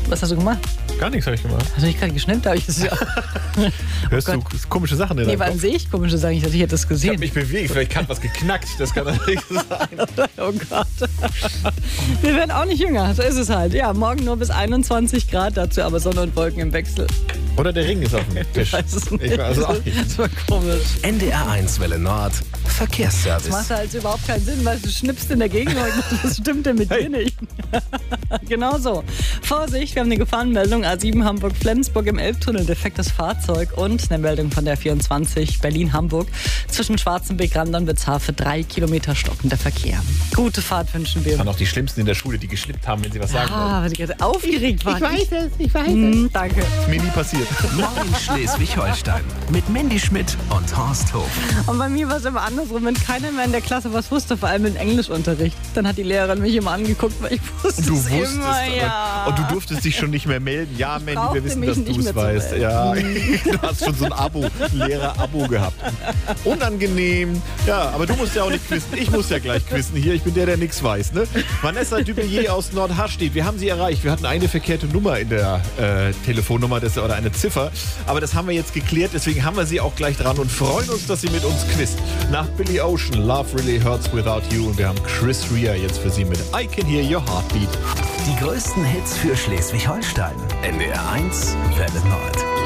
Was hast du gemacht? Gar nichts habe ich gemacht. Hast du nicht gerade geschnippt? Da habe ich das ja. Hörst du komische Sachen in deinem wann Kopf? sehe ich komische Sachen? Ich hätte das Ich gesehen. habe mich bewegt, vielleicht hat was geknackt, das kann natürlich sein. Oh Gott. Wir werden auch nicht jünger, so ist es halt. Ja, morgen nur bis 21 Grad, dazu aber Sonne und Wolken im Wechsel. Oder der Ring ist auf dem Tisch. Ich weiß es nicht. Ich weiß es auch nicht. Das war komisch. NDR1 Welle Nord. Das Verkehrsservice. macht halt überhaupt keinen Sinn, weil du schnippst in der Gegend und das stimmt ja mit dir nicht. Genau so. Vorsicht, wir haben eine Gefahrenmeldung. A7 Hamburg-Flensburg im Elbtunnel, defektes Fahrzeug und eine Meldung von der 24 Berlin-Hamburg. Zwischen Schwarzenbeck-Randern wird für 3 Kilometer stockender Verkehr. Gute Fahrt wünschen wir. Das waren auch die Schlimmsten in der Schule, die geschnippt haben, wenn sie was sagen wollten. Ah, weil die gerade aufgeregt waren. Ich weiß es. Danke. Ist mir nie passiert. Neuen Schleswig-Holstein. Mit Mandy Schmidt und Horst Hof. Und bei mir war es immer andersrum, wenn keiner mehr in der Klasse was wusste, vor allem im Englischunterricht. Dann hat die Lehrerin mich immer angeguckt, weil ich wusste Du es wusstest immer, ja. und du durftest dich schon nicht mehr melden. Ja, Mandy, brauchte wir wissen, mich dass nicht du es mehr zu weißt. melden. Ja, du hast schon so ein Lehrer-Abo gehabt. Unangenehm. Ja, aber du musst ja auch nicht quizzen. Ich muss ja gleich quizzen hier. Ich bin der nichts weiß. Ne? Vanessa Dubelier aus Nordharstedt. Wir haben sie erreicht. Wir hatten eine verkehrte Nummer in der Telefonnummer oder eine Ziffer. Aber das haben wir jetzt geklärt. Deswegen haben wir sie auch gleich dran und freuen uns, dass sie mit uns quizt. Nach Billy Ocean, Love Really Hurts Without You. Und wir haben Chris Rea jetzt für sie mit I Can Hear Your Heartbeat. Die größten Hits für Schleswig-Holstein. NDR1 Welle Nord.